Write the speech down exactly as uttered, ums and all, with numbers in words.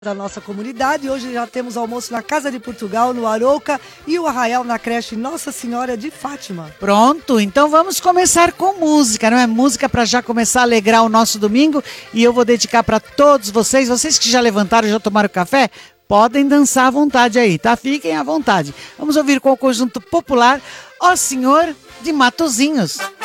da nossa comunidade. Hoje já temos almoço na Casa de Portugal, no Arouca, e o arraial na creche Nossa Senhora de Fátima. Pronto, então vamos começar com música, não é? Música para já começar a alegrar o nosso domingo, e eu vou dedicar para todos vocês, vocês que já levantaram, já tomaram café, podem dançar à vontade aí, tá? Fiquem à vontade. Vamos ouvir com o conjunto popular Ó Senhor de Matozinhos.